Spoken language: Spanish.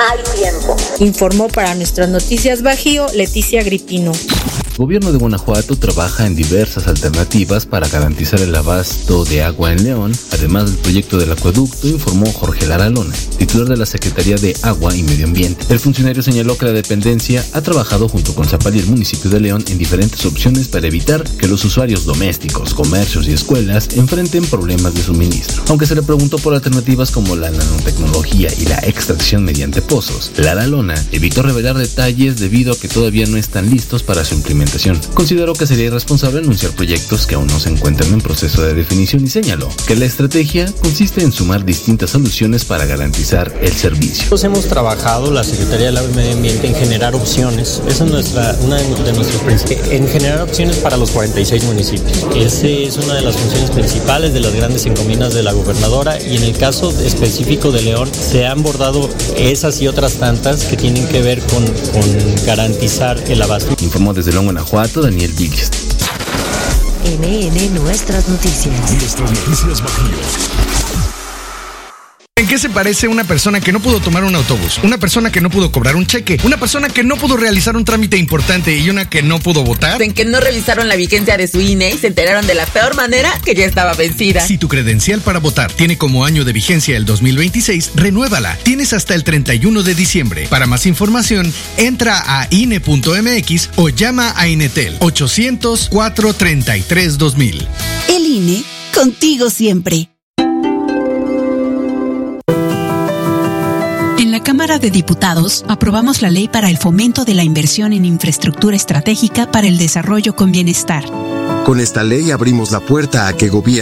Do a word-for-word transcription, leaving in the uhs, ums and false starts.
hay tiempo. Informó para Nuestras Noticias Bajío, Leticia Gripino. El gobierno de Guanajuato trabaja en diversas alternativas para garantizar el abasto de agua en León, además del proyecto del acueducto, informó Jorge Lara Lona, titular de la Secretaría de Agua y Medio Ambiente. El funcionario señaló que la dependencia ha trabajado junto con Zapal y el municipio de León en diferentes opciones para evitar que los usuarios domésticos, comercios y escuelas enfrenten problemas de suministro. Aunque se le preguntó por alternativas como la nanotecnología y la extracción mediante pozos, Lara Lona evitó revelar detalles debido a que todavía no están listos para su implementación. Consideró que sería irresponsable anunciar proyectos que aún no se encuentran en proceso de definición y señaló que la estrategia consiste en sumar distintas soluciones para garantizar el servicio. Nosotros hemos trabajado, la Secretaría del Agua y Medio Ambiente, en generar opciones. Esa es nuestra, una de nuestros principios, en generar opciones para los cuarenta y seis municipios. Esa es una de las funciones principales de las grandes encomiendas de la gobernadora, y en el caso específico de León se han abordado esas y otras tantas que tienen que ver con, con garantizar el abasto. Informó desde León, Guanajuato, Daniel Vilches. N N Nuestras Noticias. Nuestras Noticias Bajío. ¿En qué se parece una persona que no pudo tomar un autobús? Una persona que no pudo cobrar un cheque, una persona que no pudo realizar un trámite importante y una que no pudo votar. En que no revisaron la vigencia de su I N E y se enteraron de la peor manera, que ya estaba vencida. Si tu credencial para votar tiene como año de vigencia el dos mil veintiséis, renuévala. Tienes hasta el treinta y uno de diciembre. Para más información, entra a I N E punto M X o llama a Inetel ochocientos, cuatrocientos treinta y tres, dos mil. El I N E, contigo siempre. En la Cámara de Diputados aprobamos la ley para el fomento de la inversión en infraestructura estratégica para el desarrollo con bienestar. Con esta ley abrimos la puerta a que gobiernos